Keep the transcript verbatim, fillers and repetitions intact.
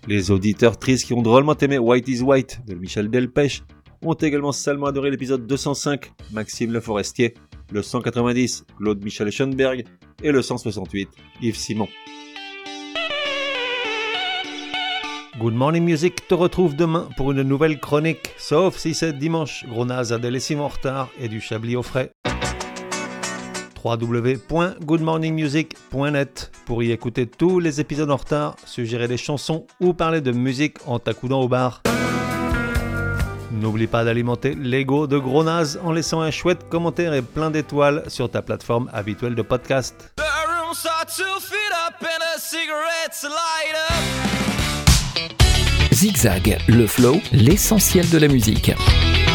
Les auditeurs tristes qui ont drôlement aimé White is White de Michel Delpech ont également salement adoré l'épisode deux cent cinq, Maxime Le Forestier, le cent quatre-vingt-dix, Claude Michel Schoenberg et le cent soixante-huit, Yves Simon. Good Morning Music te retrouve demain pour une nouvelle chronique, sauf si c'est dimanche, gros naze a des lessives en retard et du chablis au frais. w w w point good morning music point net pour y écouter tous les épisodes en retard, suggérer des chansons ou parler de musique en t'accoudant au bar. N'oublie pas d'alimenter l'ego de gros naze en laissant un chouette commentaire et plein d'étoiles sur ta plateforme habituelle de podcast. Zigzag, le flow, l'essentiel de la musique.